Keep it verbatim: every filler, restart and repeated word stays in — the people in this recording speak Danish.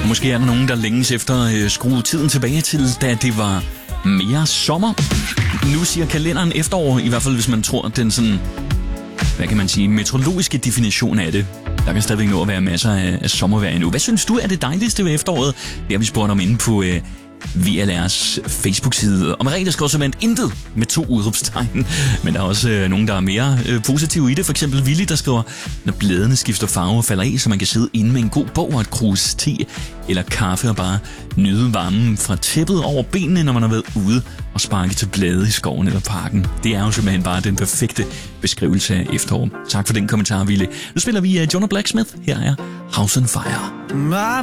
Måske er der nogen, der længes efter øh, skrue tiden tilbage til, da det var mere sommer. Nu siger kalenderen efterår, i hvert fald hvis man tror, den sådan, hvad kan man sige, meteorologiske definition af det. Der kan stadigvæk nå at være masser af, af sommervejr endnu. Hvad synes du er det dejligste ved efteråret? Det har vi spurgt om inde på øh, V L R's Facebook-side. Og Merete skriver simpelthen intet med to udråbstegn. Men der er også øh, nogen, der er mere øh, positive i det. For eksempel Willy, der skriver, når bladene skifter farve og falder af, så man kan sidde inde med en god bog og et krus te eller kaffe og bare nyde varmen fra tæppet over benene, når man har været ude og sparke til blade i skoven eller parken. Det er jo simpelthen bare den perfekte beskrivelse af efterår. Tak for den kommentar, Willy. Nu spiller vi uh, Jonah Blacksmith. Her er House on Fire.